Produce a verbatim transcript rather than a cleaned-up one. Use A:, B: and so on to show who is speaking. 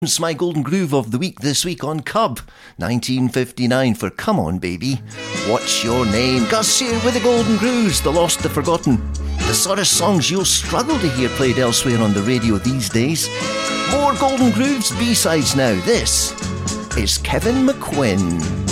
A: It's my golden groove of the week this week on Cub, nineteen fifty-nine for Come On Baby, What's Your Name? Gus here with the golden grooves, the lost, the forgotten, the sort of songs you'll struggle to hear played elsewhere on the radio these days. More golden grooves, B-sides now. This is Kevin McQuinn.